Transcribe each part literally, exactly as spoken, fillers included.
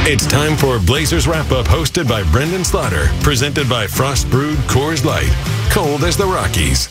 It's time for Blazers Wrap-Up, hosted by Brendan Slaughter, presented by Frost Brewed Coors Light, cold as the Rockies.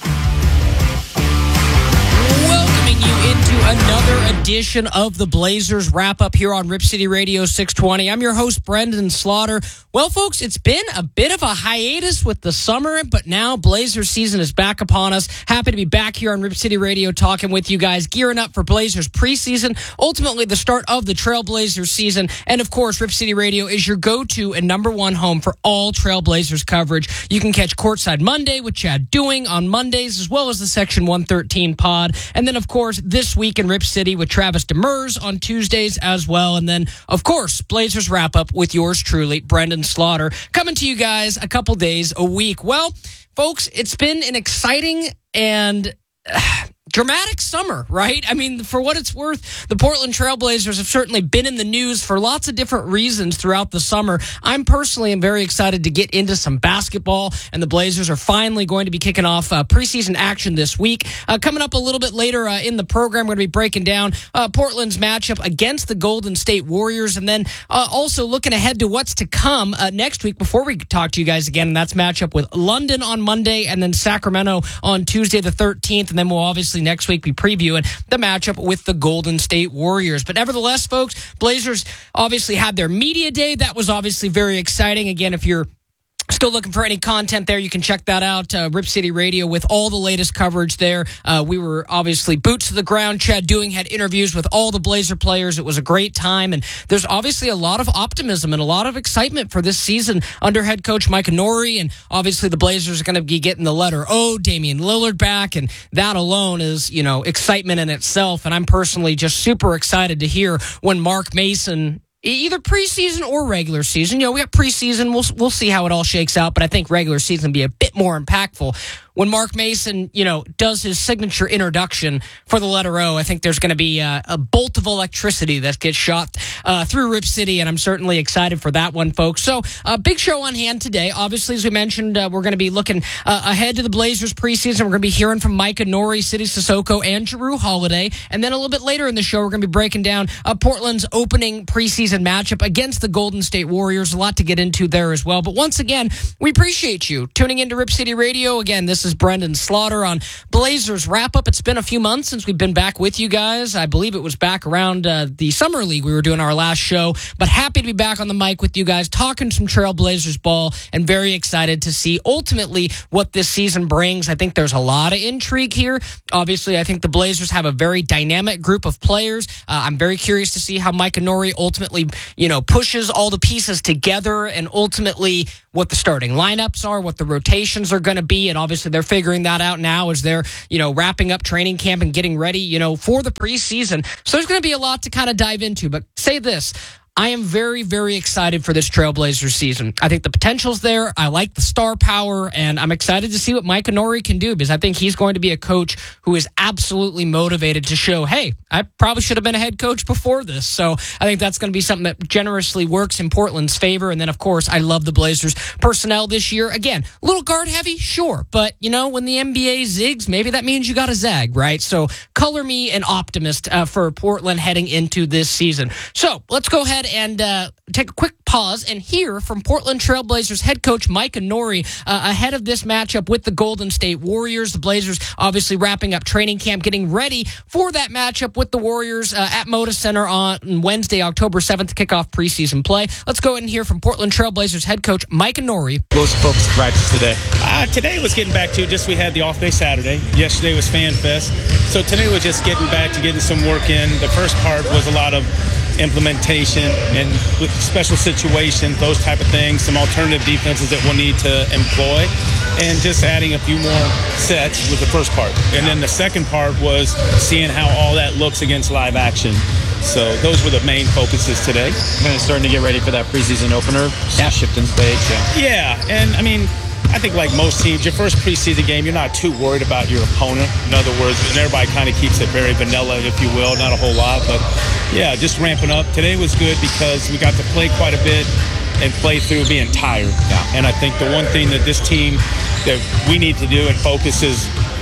Welcoming you into another edition of the Blazers Wrap-Up here on Rip City Radio six twenty. I'm your host, Brendan Slaughter. Well, folks, it's been a bit of a hiatus with the summer, but now Blazers season is back upon us. Happy to be back here on Rip City Radio talking with you guys, gearing up for Blazers preseason, ultimately the start of the Trailblazers season. And, of course, Rip City Radio is your go-to and number one home for all Trailblazers coverage. You can catch Courtside Monday with Chad Doing on Mondays, as well as the Section one thirteen pod. And then, of course, This Week in Rip City with Travis Demers on Tuesdays as well. And then, of course, Blazers Wrap-Up with yours truly, Brendan Slaughter, coming to you guys a couple days a week. Well, folks, it's been an exciting and uh, dramatic summer, right? I mean, for what it's worth, the Portland Trailblazers have certainly been in the news for lots of different reasons throughout the summer. I'm personally am very excited to get into some basketball, and the Blazers are finally going to be kicking off uh, preseason action this week. Uh, coming up a little bit later uh, in the program, we're going to be breaking down uh, Portland's matchup against the Golden State Warriors, and then uh, also looking ahead to what's to come uh, next week before we talk to you guys again, and that's matchup with London on Monday and then Sacramento on Tuesday the thirteenth, and then we'll obviously next week be previewing the matchup with the Golden State Warriors. But nevertheless, folks, Blazers obviously had their media day. That was obviously very exciting. Again, if you're still looking for any content there, you can check that out, uh, Rip City Radio, with all the latest coverage there. Uh, we were obviously boots to the ground. Chad Doing had interviews with all the Blazer players. It was a great time, and there's obviously a lot of optimism and a lot of excitement for this season under head coach Mike Norrie, and obviously the Blazers are going to be getting the letter O, Damian Lillard back, and that alone is, you know, excitement in itself, and I'm personally just super excited to hear when Mark Mason, either preseason or regular season. You know, we got preseason. We'll we'll see how it all shakes out, but I think regular season will be a bit more impactful. When Mark Mason, you know, does his signature introduction for the letter O, I think there's going to be a, a bolt of electricity that gets shot uh, through Rip City, and I'm certainly excited for that one, folks. So, a uh, big show on hand today. Obviously, as we mentioned, uh, we're going to be looking uh, ahead to the Blazers preseason. We're going to be hearing from Micah Norrie, City Sissoko, and Jrue Holiday. And then a little bit later in the show, we're going to be breaking down uh, Portland's opening preseason matchup against the Golden State Warriors. A lot to get into there as well. But once again, we appreciate you tuning into Rip City Radio. Again, this is Brendan Slaughter on Blazers Wrap-Up. It's been a few months since we've been back with you guys. I believe it was back around uh, the Summer League we were doing our last show, but happy to be back on the mic with you guys, talking some Trailblazers ball, and very excited to see ultimately what this season brings. I think there's a lot of intrigue here. Obviously, I think the Blazers have a very dynamic group of players. Uh, I'm very curious to see how Micah Norrie ultimately, you know, pushes all the pieces together, and ultimately what the starting lineups are, what the rotations are going to be, and obviously they're figuring that out now as they're, you know, wrapping up training camp and getting ready, you know, for the preseason. So there's going to be a lot to kind of dive into, but say this: I am very, very excited for this Trailblazers season. I think the potential's there. I like the star power, and I'm excited to see what Micah Norrie can do, because I think he's going to be a coach who is absolutely motivated to show, hey, I probably should have been a head coach before this. So I think that's going to be something that generously works in Portland's favor. And then, of course, I love the Blazers personnel this year. Again, a little guard heavy, sure. But, you know, when the N B A zigs, maybe that means you got to zag, right? So color me an optimist uh, for Portland heading into this season. So let's go ahead and uh, take a quick pause and hear from Portland Trailblazers head coach Micah Norrie uh, ahead of this matchup with the Golden State Warriors. The Blazers obviously wrapping up training camp, getting ready for that matchup with the Warriors uh, at Moda Center on Wednesday, October seventh, to kick off preseason play. Let's go ahead and hear from Portland Trailblazers head coach Micah Norrie. What was the focus of practice today? Uh, today was getting back to just we had the off day Saturday. Yesterday was Fan Fest. So today was just getting back to getting some work in. The first part was a lot of implementation and with special situations, those type of things, some alternative defenses that we'll need to employ, and just adding a few more sets was the first part. And then the second part was seeing how all that looks against live action. So those were the main focuses today. Kind of starting to get ready for that preseason opener. Yeah. Shifting stage. Yeah. yeah, and I mean, I think like most teams, your first preseason game, you're not too worried about your opponent. In other words, and everybody kind of keeps it very vanilla, if you will, not a whole lot. But, yeah, just ramping up. Today was good because we got to play quite a bit and play through being tired. Yeah. And I think the one thing that this team that we need to do and focus is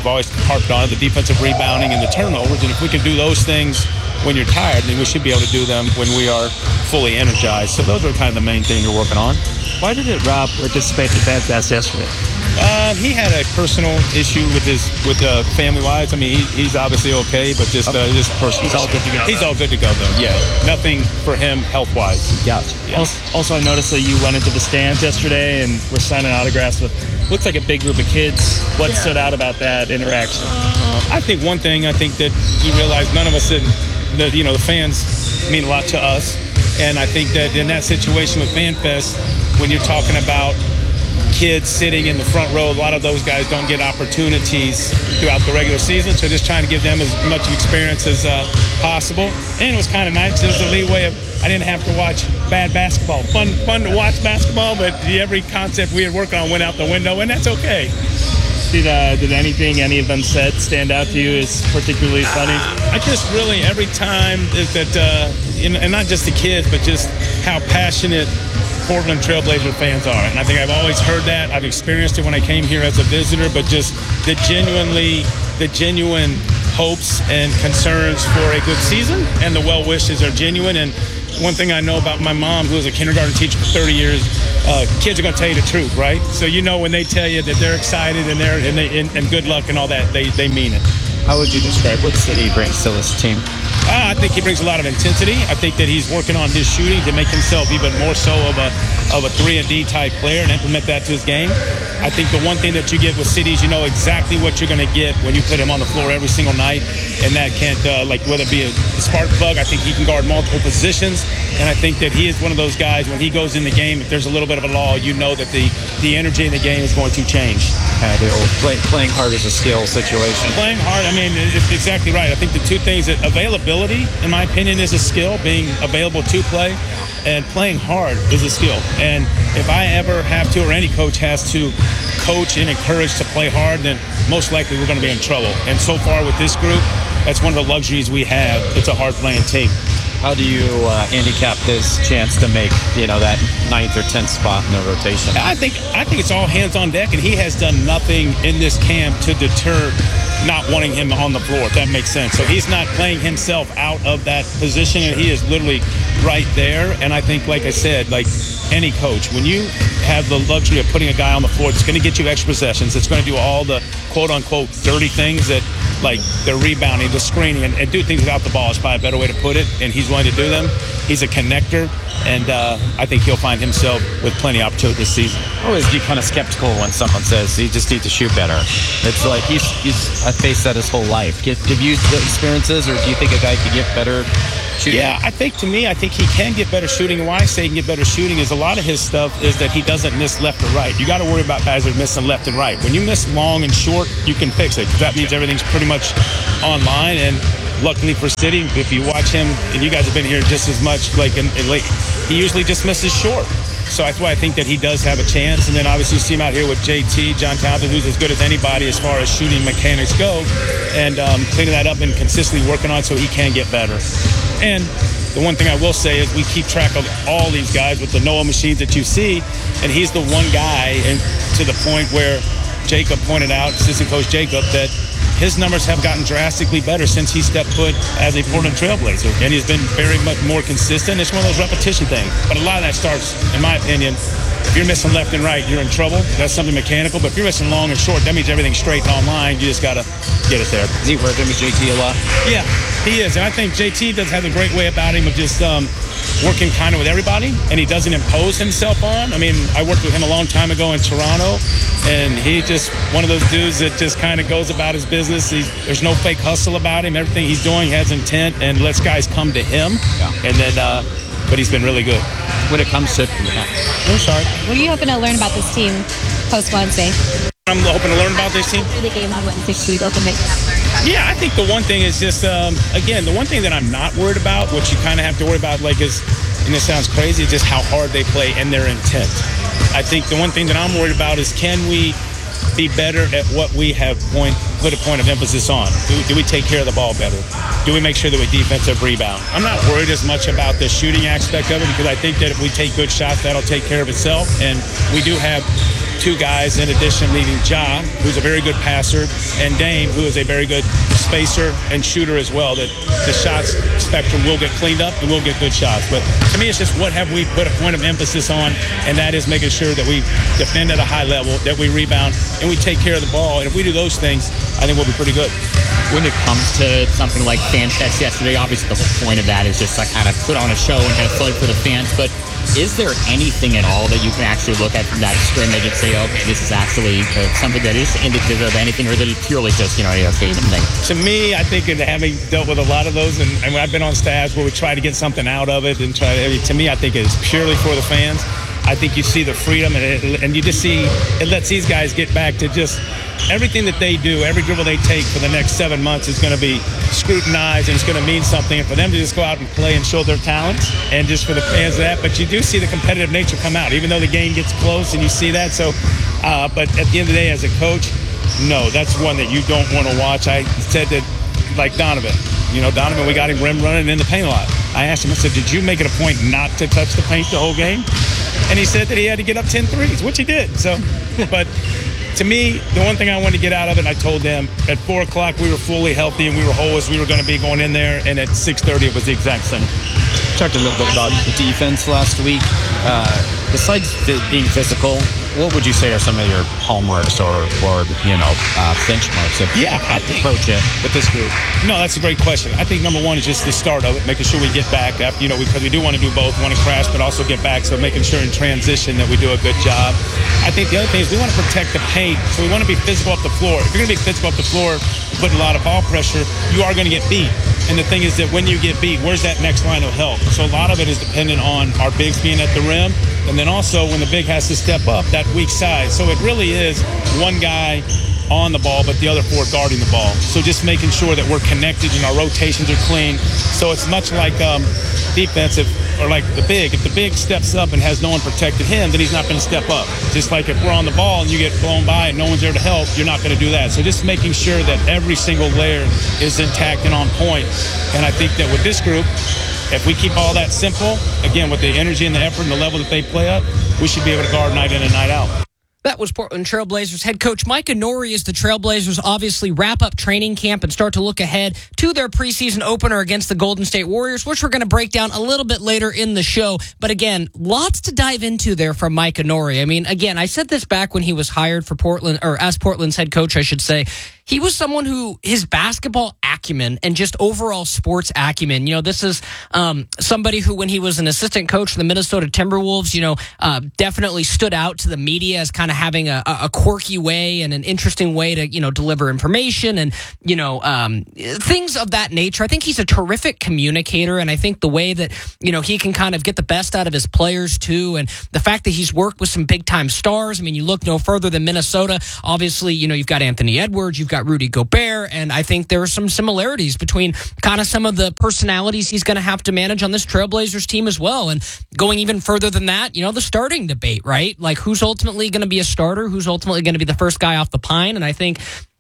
I've always harped on it, the defensive rebounding and the turnovers. And if we can do those things when you're tired, then we should be able to do them when we are fully energized. So those are kind of the main thing you're working on. Why didn't Rob participate in Fan Fest yesterday? Uh, he had a personal issue with his with uh, family-wise. I mean, he, he's obviously okay, but just uh, just personal. He's all good to go. He's all good to go, though. Yeah, nothing for him health-wise. Gotcha. Yeah. Also, also, I noticed that you went into the stands yesterday and were signing autographs with looks like a big group of kids. What Yeah. stood out about that interaction? Uh, I think one thing I think that we realize none of us, in, the you know, the fans mean a lot to us, and I think that in that situation with FanFest, when you're talking about kids sitting in the front row, a lot of those guys don't get opportunities throughout the regular season, so just trying to give them as much experience as uh, possible. And it was kind of nice. There was a leeway of I didn't have to watch bad basketball. Fun, fun to watch basketball, but every concept we had worked on went out the window, and that's okay. Did uh, did anything any of them said stand out to you as particularly funny? I just really every time is that, uh, and not just the kids, but just how passionate Portland Trailblazer fans are. And I think I've always heard that. I've experienced it when I came here as a visitor, but just the genuinely, the genuine hopes and concerns for a good season and the well wishes are genuine. And one thing I know about my mom, who was a kindergarten teacher for thirty years, uh, kids are going to tell you the truth, right? So you know when they tell you that they're excited and they're and, they, and, and good luck and all that, they, they mean it. How would you describe what City brings to this team? Uh, I think he brings a lot of intensity. I think that he's working on his shooting to make himself even more so of a of a three and D type player and implement that to his game. I think the one thing that you get with City is you know exactly what you're going to get when you put him on the floor every single night, and that can't uh, like whether it be a spark plug. I think he can guard multiple positions, and I think that he is one of those guys when he goes in the game. If there's a little bit of a lull, you know that the the energy in the game is going to change. Uh, the old play, playing hard is a skill situation. Playing hard, I mean, it's exactly right. I think the two things that availability, in my opinion, is a skill, being available to play, and playing hard is a skill. And if I ever have to, or any coach has to, coach and encourage to play hard, then most likely we're going to be in trouble. And so far with this group, that's one of the luxuries we have. It's a hard-playing team. How do you uh, handicap his chance to make, you know, that ninth or tenth spot in the rotation? I think I think it's all hands on deck, and he has done nothing in this camp to deter not wanting him on the floor, if that makes sense. So he's not playing himself out of that position, and he is literally right there. And I think, like I said, like any coach, when you have the luxury of putting a guy on the floor that's going to get you extra possessions, it's going to do all the quote-unquote dirty things that, like the rebounding, the screening, and, and do things without the ball is probably a better way to put it, and he's willing to do them. He's a connector, and uh, I think he'll find himself with plenty of opportunity this season. Always be kind of skeptical when someone says he just needs to shoot better. It's like he's, he's I've faced that his whole life. Give, give you the experiences, or do you think a guy could get better shooting? Yeah, I think to me, I think he can get better shooting. And why I say he can get better shooting is a lot of his stuff is that he doesn't miss left or right. You got to worry about guys that are missing left and right. When you miss long and short, you can fix it, because that means everything's pretty much online. And luckily for City, if you watch him, and you guys have been here just as much, like in, in late, he usually just misses short. So that's why I think that he does have a chance. And then obviously you see him out here with J T, John Townsend, who's as good as anybody as far as shooting mechanics go, and um, cleaning that up and consistently working on it so he can get better. And the one thing I will say is we keep track of all these guys with the Noah machines that you see, and he's the one guy, and to the point where Jacob pointed out, assistant coach Jacob, that his numbers have gotten drastically better since he stepped foot as a Portland Trailblazer, and he's been very much more consistent. It's one of those repetition things, but a lot of that starts, in my opinion, if you're missing left and right, you're in trouble. That's something mechanical, but if you're missing long and short, that means everything's straight and online. You just got to get it there. Is he working with J T a lot? Yeah, he is, and I think J T does have a great way about him of just um, working kind of with everybody, and he doesn't impose himself on. I mean, I worked with him a long time ago in Toronto, and he just one of those dudes that just kind of goes about his business. He's, there's no fake hustle about him. Everything he's doing has intent and lets guys come to him. Yeah. And then, uh, but he's been really good. When it comes to, I'm sorry. What are you hoping to learn about this team post Wednesday? I'm hoping to learn about this team. The game on Wednesday, should we go from there? Yeah, I think the one thing is just, um, again, the one thing that I'm not worried about, which you kind of have to worry about, like, is, and this sounds crazy, is just how hard they play and their intent. I think the one thing that I'm worried about is can we be better at what we have point, put a point of emphasis on? Do, do we take care of the ball better? Do we make sure that we defensive rebound? I'm not worried as much about the shooting aspect of it, because I think that if we take good shots, that'll take care of itself. And we do have two guys in addition, leading Ja, who's a very good passer, and Dame, who is a very good spacer and shooter as well, that the shots spectrum will get cleaned up and we'll get good shots. But to me, it's just what have we put a point of emphasis on, and that is making sure that we defend at a high level, that we rebound, and we take care of the ball. And if we do those things, I think we'll be pretty good. When it comes to something like Fan Fest yesterday, obviously the whole point of that is just to kind of put on a show and kind of play for the fans, but is there anything at all that you can actually look at from that scrimmage and say, okay, this is actually uh, something that is indicative of anything, or is it purely just, you know, a occasion thing? To me, I think, in having dealt with a lot of those, and, and I've been on staffs where we try to get something out of it, and try. I mean, to me, I think it's purely for the fans. I think you see the freedom, and, it, and you just see it lets these guys get back to just everything that they do, every dribble they take for the next seven months is going to be scrutinized, and it's going to mean something. And for them to just go out and play and show their talents, and just for the fans of that. But you do see the competitive nature come out, even though the game gets close, and you see that. So, uh, but at the end of the day, as a coach, no, that's one that you don't want to watch. I said that, like Donovan. You know, Donovan, we got him rim running in the paint a lot. I asked him, I said, did you make it a point not to touch the paint the whole game? And he said that he had to get up ten threes, which he did. So, but to me, the one thing I wanted to get out of it, and I told them at four o'clock we were fully healthy and we were whole as we were going to be going in there, and at six thirty it was the exact same. Talked a little bit about the defense last week. Uh, besides being physical, what would you say are some of your hallmarks or, or you know, uh, benchmarks of yeah, how to approach it with this group? No, that's a great question. I think number one is just the start of it, making sure we get back up, you know, because we do want to do both, want to crash, but also get back. So making sure in transition that we do a good job. I think the other thing is we want to protect the paint, so we want to be physical up the floor. If you're going to be physical up the floor, putting a lot of ball pressure, you are going to get beat. And the thing is that when you get beat, where's that next line of help? So a lot of it is dependent on our bigs being at the rim, and then also when the big has to step up, that weak side. So it really is one guy on the ball, but the other four guarding the ball. So just making sure that we're connected and our rotations are clean. So it's much like um, defensive, or like the big. If the big steps up and has no one protected him, then he's not going to step up. Just like if we're on the ball and you get blown by and no one's there to help, you're not going to do that. So just making sure that every single layer is intact and on point. And I think that with this group, if we keep all that simple, again, with the energy and the effort and the level that they play at, we should be able to guard night in and night out. That was Portland Trailblazers head coach Micah Norrie as the Trailblazers obviously wrap up training camp and start to look ahead to their preseason opener against the Golden State Warriors, which we're going to break down a little bit later in the show. But again, lots to dive into there from Micah Norrie. I mean, again, I said this back when he was hired for Portland, or as Portland's head coach, I should say. He was someone who, his basketball acumen and just overall sports acumen, you know, this is um, somebody who, when he was an assistant coach for the Minnesota Timberwolves, you know, uh, definitely stood out to the media as kind of having a, a quirky way and an interesting way to, you know, deliver information and, you know, um, things of that nature. I think he's a terrific communicator, and I think the way that, you know, he can kind of get the best out of his players too, and the fact that he's worked with some big-time stars. I mean, you look no further than Minnesota. Obviously, you know, you've got Anthony Edwards, you've got Rudy Gobert, and I think there are some similarities between kind of some of the personalities he's going to have to manage on this Trailblazers team as well. And going even further than that, you know, the starting debate, right? Like, who's ultimately going to be a starter? Who's ultimately going to be the first guy off the pine? And I think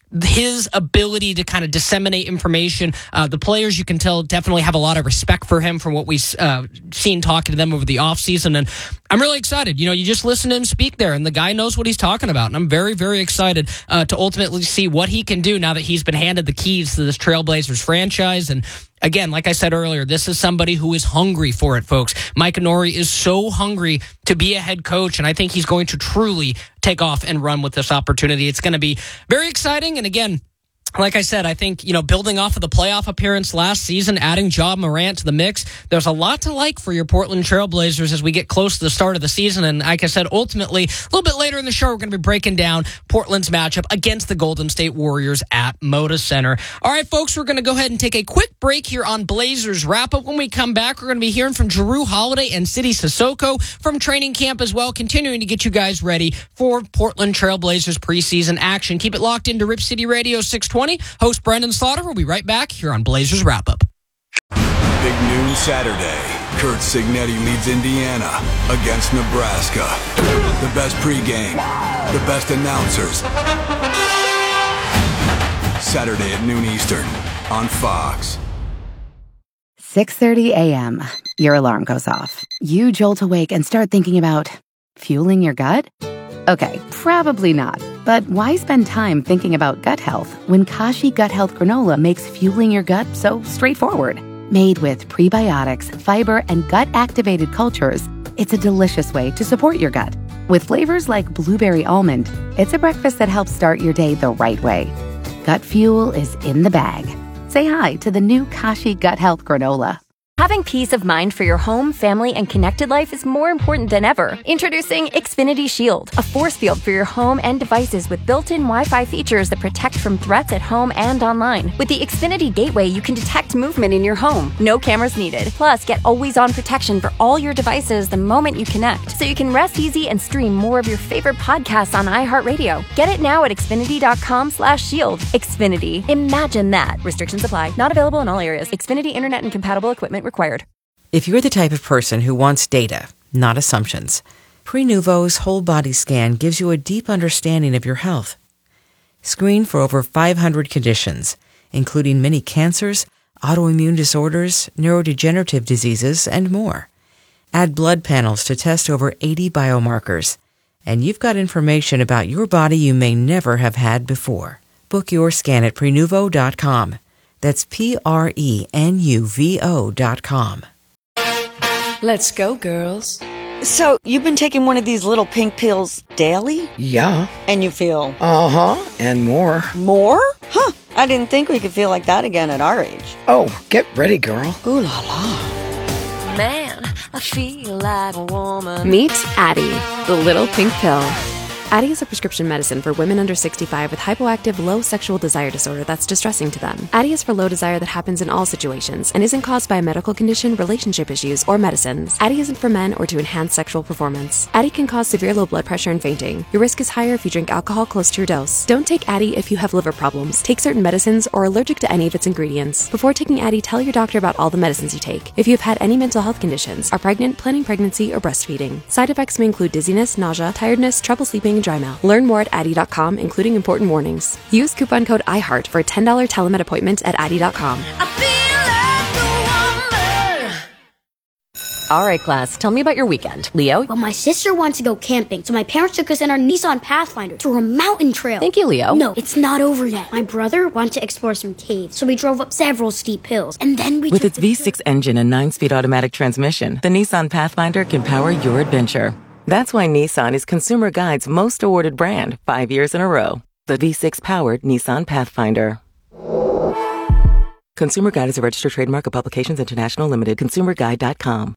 his ability to kind of disseminate information, uh, the players, you can tell, definitely have a lot of respect for him from what we've uh, seen talking to them over the offseason. And I'm really excited. You know, you just listen to him speak there, and the guy knows what he's talking about. And I'm very, very excited uh, to ultimately see what he can do now that he's been handed the keys to this Trailblazers franchise. And again, like I said earlier, this is somebody who is hungry for it, folks. Micah Norrie is so hungry to be a head coach, and I think he's going to truly take off and run with this opportunity. It's going to be very exciting. And again, like I said, I think, you know, building off of the playoff appearance last season, adding Ja Morant to the mix, there's a lot to like for your Portland Trailblazers as we get close to the start of the season. And like I said, ultimately, a little bit later in the show, we're going to be breaking down Portland's matchup against the Golden State Warriors at Moda Center. All right, folks, we're going to go ahead and take a quick break here on Blazers Wrap-Up. When we come back, we're going to be hearing from Jrue Holiday and Sidy Cissoko from training camp as well, continuing to get you guys ready for Portland Trailblazers preseason action. Keep it locked into Rip City Radio six twenty. Host Brendan Slaughter will be right back here on Blazers Wrap-Up. Big noon Saturday. Curt Cignetti leads Indiana against Nebraska. The best pregame, the best announcers. Saturday at noon Eastern on Fox. six thirty a.m. Your alarm goes off. You jolt awake and start thinking about fueling your gut? Okay, probably not. But why spend time thinking about gut health when Kashi Gut Health Granola makes fueling your gut so straightforward? Made with prebiotics, fiber, and gut-activated cultures, it's a delicious way to support your gut. With flavors like blueberry almond, it's a breakfast that helps start your day the right way. Gut fuel is in the bag. Say hi to the new Kashi Gut Health Granola. Having peace of mind for your home, family, and connected life is more important than ever. Introducing Xfinity Shield, a force field for your home and devices with built-in Wi-Fi features that protect from threats at home and online. With the Xfinity Gateway, you can detect movement in your home. No cameras needed. Plus, get always-on protection for all your devices the moment you connect, so you can rest easy and stream more of your favorite podcasts on iHeartRadio. Get it now at Xfinity.com slash shield. Xfinity. Imagine that. Restrictions apply. Not available in all areas. Xfinity Internet and compatible equipment required. If you're the type of person who wants data, not assumptions, Prenuvo's whole body scan gives you a deep understanding of your health. Screen for over five hundred conditions, including many cancers, autoimmune disorders, neurodegenerative diseases, and more. Add blood panels to test over eighty biomarkers, and you've got information about your body you may never have had before. Book your scan at Prenuvo dot com. That's P R E N U V O dot com. Let's go, girls. So, you've been taking one of these little pink pills daily? Yeah. And you feel? Uh-huh, and more. More? Huh, I didn't think we could feel like that again at our age. Oh, get ready, girl. Ooh la la. Man, I feel like a woman. Meet Addyi, the little pink pill. Addyi is a prescription medicine for women under sixty-five with hypoactive low sexual desire disorder that's distressing to them. Addyi is for low desire that happens in all situations and isn't caused by a medical condition, relationship issues, or medicines. Addyi isn't for men or to enhance sexual performance. Addyi can cause severe low blood pressure and fainting. Your risk is higher if you drink alcohol close to your dose. Don't take Addyi if you have liver problems, take certain medicines, or are allergic to any of its ingredients. Before taking Addyi, tell your doctor about all the medicines you take. If you have had any mental health conditions, are pregnant, planning pregnancy, or breastfeeding. Side effects may include dizziness, nausea, tiredness, trouble sleeping, and dry mouth. Learn more at Addyi dot com, including important warnings. Use coupon code iHeart for a ten dollars telemed appointment at Addyi dot com. All right, class, tell me about your weekend. Leo? Well, my sister wants to go camping, so my parents took us in our Nissan Pathfinder to a mountain trail. Thank you, Leo. No, it's not over yet. My brother wanted to explore some caves, so we drove up several steep hills, and then we With its V six engine and nine-speed automatic transmission, the Nissan Pathfinder can power your adventure. That's why Nissan is Consumer Guide's most awarded brand five years in a row. The V six-powered Nissan Pathfinder. Consumer Guide is a registered trademark of Publications International Limited. consumer guide dot com.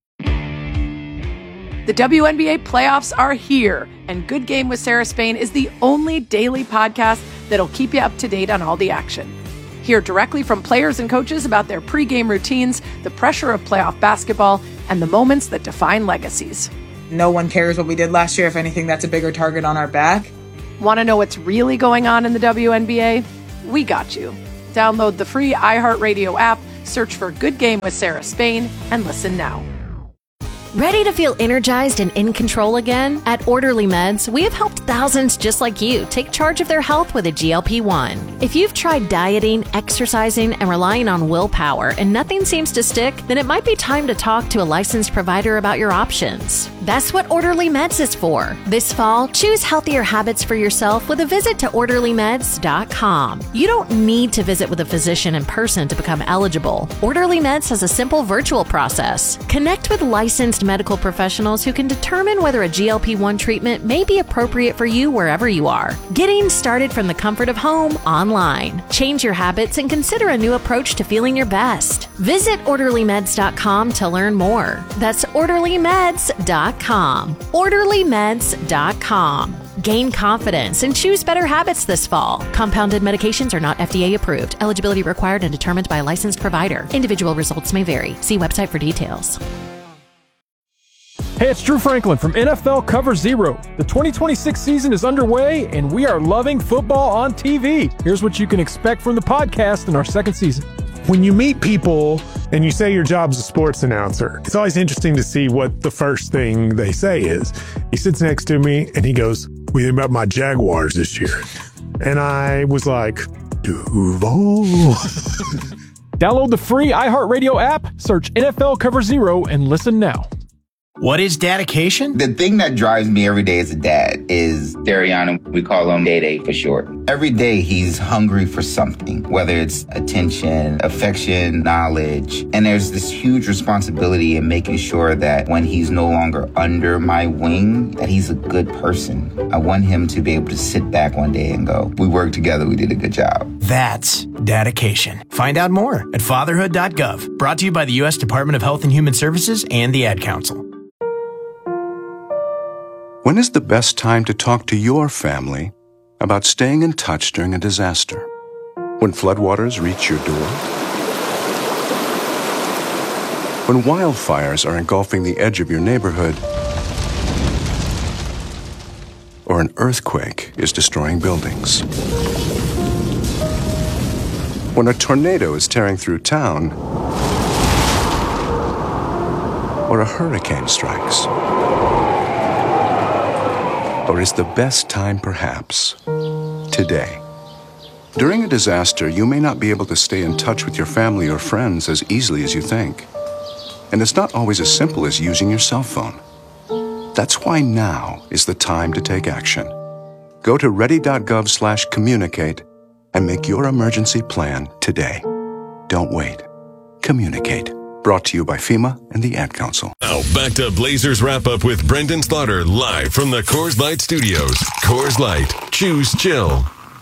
The W N B A playoffs are here, and Good Game with Sarah Spain is the only daily podcast that'll keep you up to date on all the action. Hear directly from players and coaches about their pregame routines, the pressure of playoff basketball, and the moments that define legacies. No one cares what we did last year. If anything, that's a bigger target on our back. Want to know what's really going on in the W N B A? We got you. Download the free iHeartRadio app, search for Good Game with Sarah Spain, and listen now. Ready to feel energized and in control again? At Orderly Meds, we have helped thousands just like you take charge of their health with a G L P one. If you've tried dieting, exercising, and relying on willpower and nothing seems to stick, then it might be time to talk to a licensed provider about your options. That's what Orderly Meds is for. This fall, choose healthier habits for yourself with a visit to orderly meds dot com. You don't need to visit with a physician in person to become eligible. Orderly Meds has a simple virtual process. Connect with licensed medical professionals who can determine whether a G L P one treatment may be appropriate for you wherever you are. Getting started from the comfort of home online. Change your habits and consider a new approach to feeling your best. Visit orderly meds dot com to learn more. That's orderly meds dot com. orderly meds dot com. Gain confidence and choose better habits this fall. Compounded medications are not F D A approved. Eligibility required and determined by a licensed provider. Individual results may vary. See website for details. Hey, it's Drew Franklin from N F L Cover Zero. The twenty twenty-six season is underway, and we are loving football on T V. Here's what you can expect from the podcast in our second season. When you meet people and you say your job's a sports announcer, it's always interesting to see what the first thing they say is. He sits next to me, and he goes, "What do you think about my Jaguars this year?" And I was like, Duval. Download the free iHeartRadio app, search N F L Cover Zero, and listen now. What is dedication? The thing that drives me every day as a dad is Dariana. We call him Day Day for short. Every day he's hungry for something, whether it's attention, affection, knowledge. And there's this huge responsibility in making sure that when he's no longer under my wing, that he's a good person. I want him to be able to sit back one day and go, we worked together, we did a good job. That's dedication. Find out more at fatherhood dot gov. Brought to you by the U S Department of Health and Human Services and the Ad Council. When is the best time to talk to your family about staying in touch during a disaster? When floodwaters reach your door? When wildfires are engulfing the edge of your neighborhood? Or an earthquake is destroying buildings? When a tornado is tearing through town? Or a hurricane strikes? Or is the best time perhaps today? During a disaster, you may not be able to stay in touch with your family or friends as easily as you think. And it's not always as simple as using your cell phone. That's why now is the time to take action. Go to ready dot gov slash communicate and make your emergency plan today. Don't wait. Communicate. Brought to you by FEMA and the Ad Council. Now back to Blazers Wrap Up with Brendan Slaughter live from the Coors Light Studios. Coors Light. Choose chill.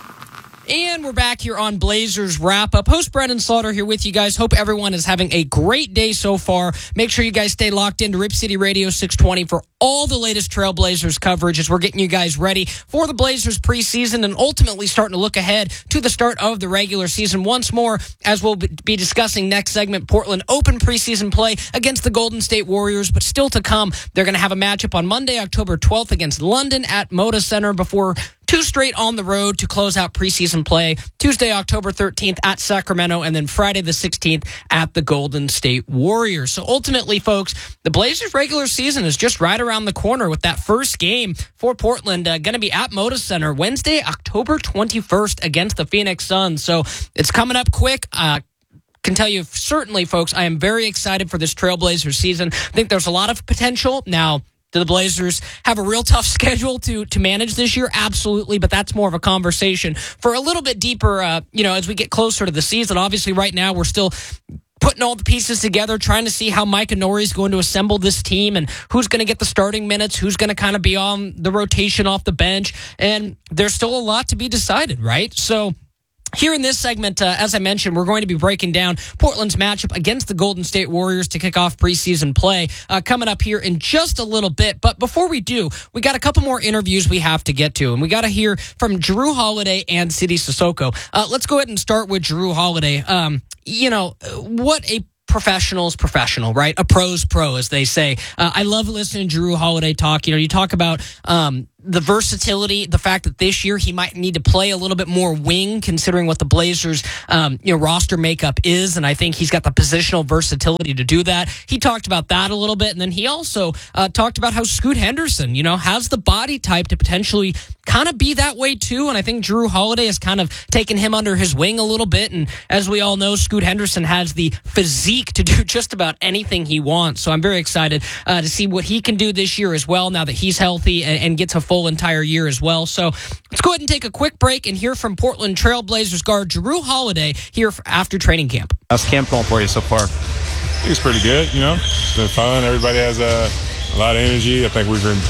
And we're back here on Blazers Wrap Up. Host Brendan Slaughter here with you guys. Hope everyone is having a great day so far. Make sure you guys stay locked into Rip City Radio six twenty for all the latest Trailblazers coverage as we're getting you guys ready for the Blazers preseason and ultimately starting to look ahead to the start of the regular season once more, as we'll be discussing next segment. Portland open preseason play against the Golden State Warriors, but still to come. They're going to have a matchup on Monday, October twelfth against London at Moda Center before two straight on the road to close out preseason play. Tuesday, October thirteenth at Sacramento, and then Friday the sixteenth at the Golden State Warriors. So ultimately, folks, the Blazers regular season is just right around the corner with that first game for Portland uh, going to be at Moda Center Wednesday, October twenty-first against the Phoenix Suns. So it's coming up quick. Uh, can tell you certainly, folks, I am very excited for this Trailblazers season. I think there's a lot of potential. Now, do the Blazers have a real tough schedule to to manage this year? Absolutely, but that's more of a conversation for a little bit deeper, uh, you know, as we get closer to the season. Obviously, right now, we're still putting all the pieces together, trying to see how Mike Inori is going to assemble this team and who's going to get the starting minutes, who's going to kind of be on the rotation off the bench. And there's still a lot to be decided, right? So here in this segment, uh, as I mentioned, we're going to be breaking down Portland's matchup against the Golden State Warriors to kick off preseason play uh, coming up here in just a little bit. But before we do, we got a couple more interviews we have to get to, and we got to hear from Jrue Holiday and Sidy Cissoko. Uh, let's go ahead and start with Jrue Holiday. Um, you know, what a professional's professional, right? A pro's pro, as they say. Uh, I love listening to Jrue Holiday talk. You know, you talk about um, the versatility, the fact that this year he might need to play a little bit more wing, considering what the Blazers, um, you know, roster makeup is, and I think he's got the positional versatility to do that. He talked about that a little bit, and then he also uh, talked about how Scoot Henderson, you know, has the body type to potentially kind of be that way too, and I think Jrue Holiday has kind of taken him under his wing a little bit, and as we all know, Scoot Henderson has the physique to do just about anything he wants, so I'm very excited uh, to see what he can do this year as well, now that he's healthy and, and gets a full entire year as well. So let's go ahead and take a quick break and hear from Portland Trailblazers guard Jrue Holiday here after training camp. How's camp going for you so far? I think it's pretty good, you know. It's been fun. Everybody has a, a lot of energy. I think we've been,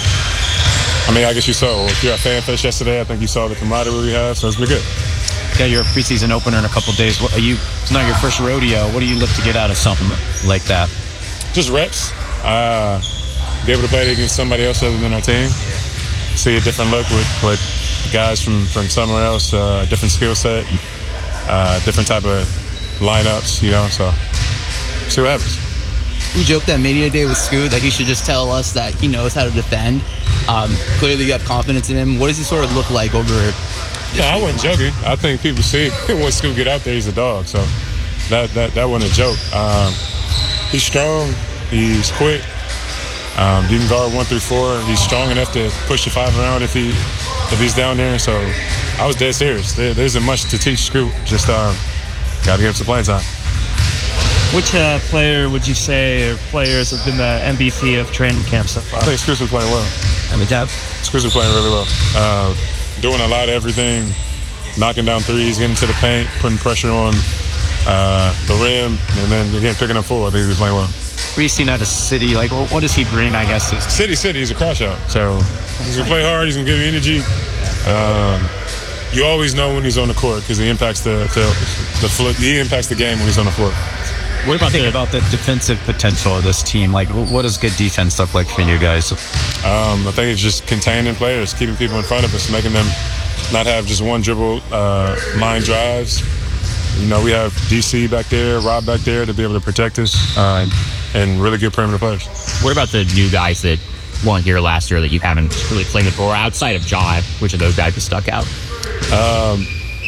I mean, I guess you saw, if you're at FanFest yesterday, I think you saw the camaraderie we have, so it's been good. Yeah, your preseason opener in a couple of days. What, are you, it's not your first rodeo. What do you look to get out of something like that? Just reps. Uh, be able to play against somebody else other than our team. See a different look with, with guys from, from somewhere else, uh, different skill set, uh, different type of lineups, you know, so see what happens. We joked that media day with Scoot that he should just tell us that he knows how to defend. Um, clearly you have confidence in him. What does he sort of look like over here? No, I wasn't joking. I think people see when Scoot get out there, he's a dog, so that, that, that wasn't a joke. Um, he's strong, he's quick. Um, you can guard one through four. He's strong enough to push the five around if he if he's down there. So I was dead serious. There, there isn't much to teach Scoot. Just um, got to give him some playing time. Which uh, player would you say or players have been the M V P of training camp so far? I think Scoot's been playing well. I mean, Jeff? Scoot's been playing really well. Uh, doing a lot of everything, knocking down threes, getting to the paint, putting pressure on uh, the rim, and then again picking up four. I think he's playing well. What are you seeing out of City? Like, what does he bring, I guess? Is- City, City, he's a crash out. So he's going to play hard. He's going to give you energy. Um, you always know when he's on the court because he impacts the, the, the floor. He impacts the game when he's on the floor. What about the, about the defensive potential of this team? Like, what does good defense look like for you guys? Um, I think it's just containing players, keeping people in front of us, making them not have just one dribble, uh, line drives. You know, we have D C back there, Rob back there to be able to protect us, uh, and really good perimeter players. What about the new guys that weren't here last year that you haven't really played before? Outside of Ja, which of those guys have stuck out? Um,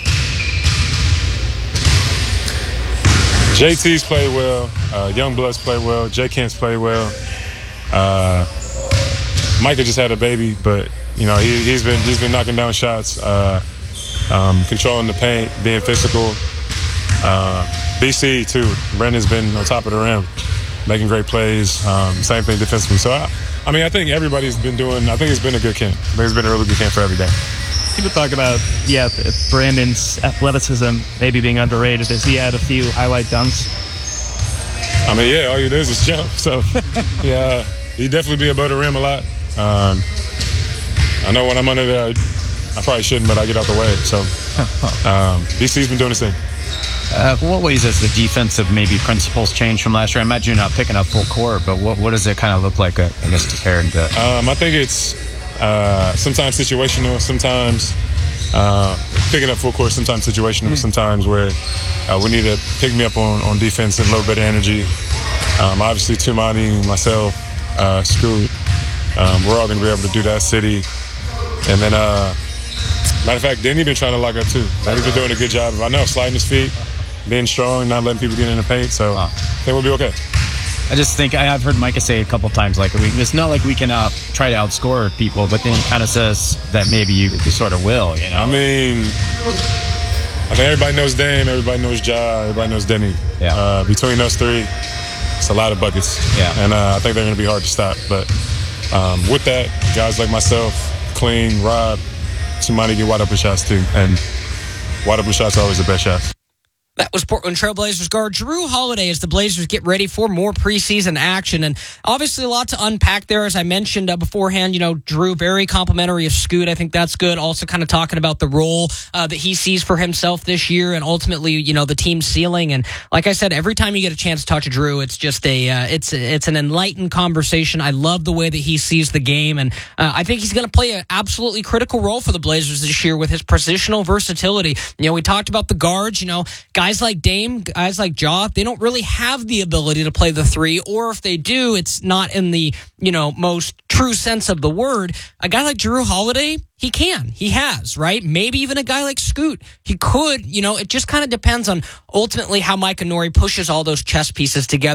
J T's played well. Uh, Youngbloods played well. J Kent's played well. Uh, Micah just had a baby, but you know he, he's been he's been knocking down shots, uh, um, controlling the paint, being physical. Uh, B C too. Brandon's been on top of the rim, making great plays. Um, same thing defensively. So I, I mean, I think everybody's been doing. I think it's been a good camp. I think it's been a really good camp for every day. People talk about, yeah, Brandon's athleticism maybe being underrated as he had a few highlight dunks. I mean, yeah, all you do is just jump. So, yeah, he definitely be above the rim a lot. Um, I know when I'm under there, I probably shouldn't, but I get out the way. So, um, B C's been doing his thing. Uh, what ways has the defensive maybe principles changed from last year? I imagine you're not picking up full court, but what, what does it kind of look like, uh, I guess, compared to? Um, I think it's uh, sometimes situational, sometimes uh, picking up full court, sometimes situational, mm-hmm. sometimes where uh, we need to pick me up on, on defense and a little bit of energy. Um, obviously, Tumani, myself, uh, Scoot, um, we're all going to be able to do that. City. And then, uh, matter of fact, Denny been trying to lock up too. He's been doing a good job. I know, sliding his feet, being strong, not letting people get in the paint. So I think we'll be okay. I just think I have heard Micah say a couple times, like, we, it's not like we can uh, try to outscore people, but then he kind of says that maybe you, you sort of will, you know? I mean, I think everybody knows Dame, everybody knows Ja, everybody knows Denny. Yeah. Uh, between those three, it's a lot of buckets. Yeah. And uh, I think they're going to be hard to stop. But um, with that, guys like myself, Clean, Rob, Tumani get wide open shots too. And wide open shots are always the best shots. That was Portland Trailblazers guard Jrue Holiday as the Blazers get ready for more preseason action. And obviously a lot to unpack there. As I mentioned uh, beforehand, you know, Jrue very complimentary of Scoot. I think that's good. Also kind of talking about the role uh, that he sees for himself this year and ultimately, you know, the team's ceiling. And like I said, every time you get a chance to talk to Jrue, it's just a, uh, it's it's an enlightened conversation. I love the way that he sees the game. And uh, I think he's going to play an absolutely critical role for the Blazers this year with his positional versatility. You know, we talked about the guards, you know, guys Guys like Dame, guys like Ja, they don't really have the ability to play the three, or if they do, it's not in the, you know, most true sense of the word. A guy like Jrue Holiday, he can. He has, right? Maybe even a guy like Scoot. He could, you know, it just kind of depends on ultimately how Micah Nori pushes all those chess pieces together.